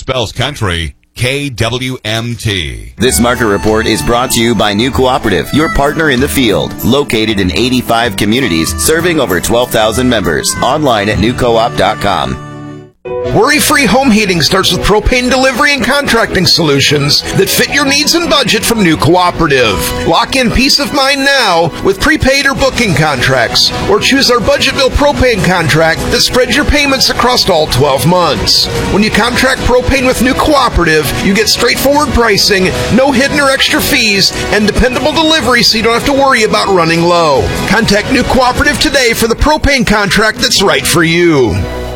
spells country, KWMT. This market report is brought to you by New Cooperative, your partner in the field. Located in 85 communities, serving over 12,000 members. Online at newcoop.com. Worry-free home heating starts with propane delivery and contracting solutions that fit your needs and budget from New Cooperative. Lock in peace of mind now with prepaid or booking contracts, or choose our budget bill propane contract that spreads your payments across all 12 months. When you contract propane with New Cooperative, you get straightforward pricing, no hidden or extra fees, and dependable delivery so you don't have to worry about running low. Contact New Cooperative today for the propane contract that's right for you.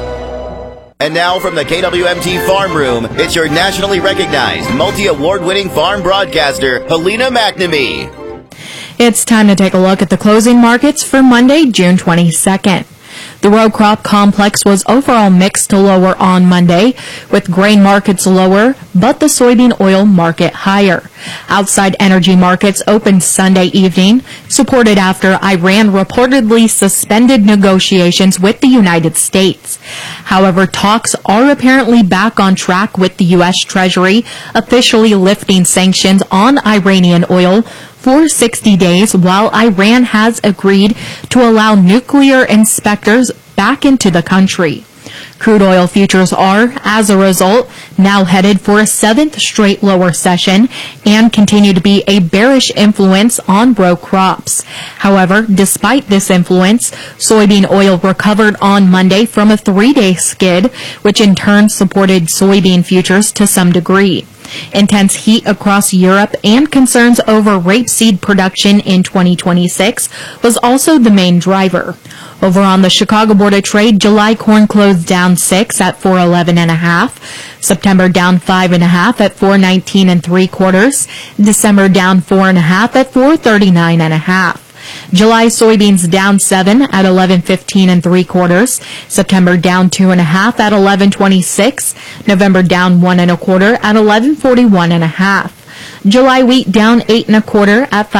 And now from the KWMT Farm Room, it's your nationally recognized, multi-award-winning farm broadcaster, Helena McNamee. It's time to take a look at the closing markets for Monday, June 22nd. The row crop complex was overall mixed to lower on Monday, with grain markets lower, but the soybean oil market higher. Outside energy markets opened Sunday evening, supported after Iran reportedly suspended negotiations with the United States. However, talks are apparently back on track with the U.S. Treasury officially lifting sanctions on Iranian oil for 60 days, while Iran has agreed to allow nuclear inspectors back into the country. Crude oil futures are, as a result, now headed for a 7th straight lower session and continue to be a bearish influence on row crops. However, despite this influence, soybean oil recovered on Monday from a 3-day skid, which in turn supported soybean futures to some degree. Intense heat across Europe and concerns over rapeseed production in 2026 was also the main driver. Over on the Chicago Board of Trade, July corn closed down 6 at 411.5. September down 5.5 at 419 3/4. December down 4.5 at 439.5. July soybeans down 7 at 11.15 3/4. September down 2.5 at 11.26. November down 1 1/4 at 11.41.5. July wheat down 8 1/4 at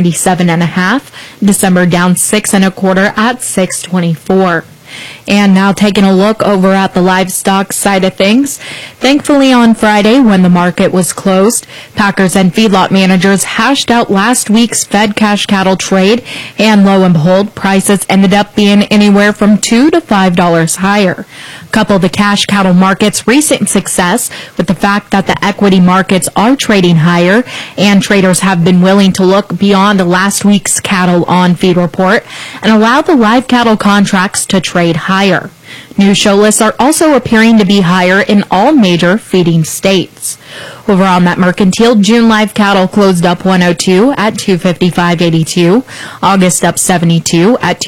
597.5. December down 6 1/4 at 624. And now taking a look over at the livestock side of things. Thankfully on Friday, when the market was closed, packers and feedlot managers hashed out last week's Fed cash cattle trade, and lo and behold, prices ended up being anywhere from $2 to $5 higher. Couple the cash cattle market's recent success with the fact that the equity markets are trading higher, and traders have been willing to look beyond last week's cattle on feed report and allow the live cattle contracts to trade higher. New show lists are also appearing to be higher in all major feeding states. Over on that mercantile, June live cattle closed up 102 at 255.82, August up 72 at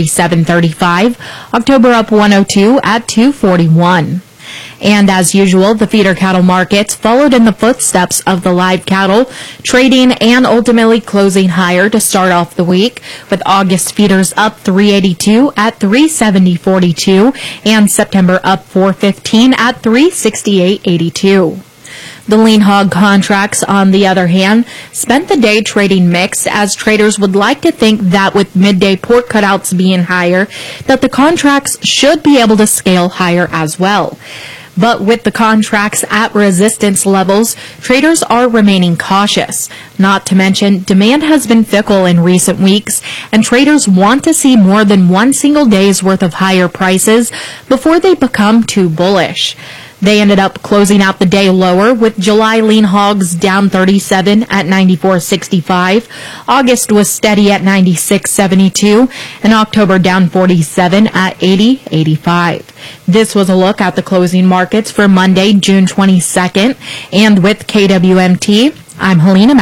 247.35, October up 102 at 241. And as usual, the feeder cattle markets followed in the footsteps of the live cattle, trading and ultimately closing higher to start off the week, with August feeders up 382 at 370.42 and September up 415 at 368.82. The lean hog contracts, on the other hand, spent the day trading mixed, as traders would like to think that with midday pork cutouts being higher, that the contracts should be able to scale higher as well. But with the contracts at resistance levels, traders are remaining cautious. Not to mention, demand has been fickle in recent weeks, and traders want to see more than one single day's worth of higher prices before they become too bullish. They ended up closing out the day lower, with July lean hogs down 37 at 94.65. August was steady at 96.72, and October down 47 at 80.85. This was a look at the closing markets for Monday, June 22nd. And with KWMT, I'm Helena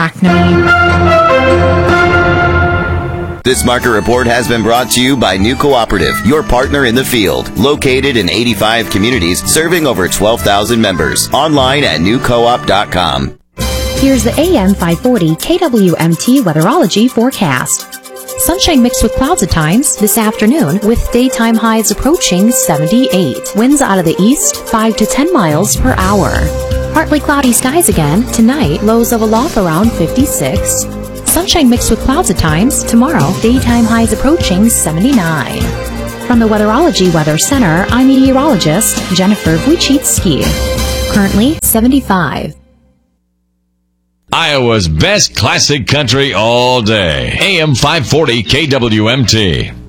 McNamee. This market report has been brought to you by New Cooperative, your partner in the field. Located in 85 communities, serving over 12,000 members. Online at newcoop.com. Here's the AM 540 KWMT Weatherology forecast. Sunshine mixed with clouds at times this afternoon, with daytime highs approaching 78. Winds out of the east 5 to 10 miles per hour. Partly cloudy skies again tonight, lows of aloft around 56. Sunshine mixed with clouds at times tomorrow, daytime highs approaching 79. From the Weatherology Weather Center, I'm meteorologist Jennifer Wojcicki. currently 75. Iowa's best classic country all day. AM 540 KWMT.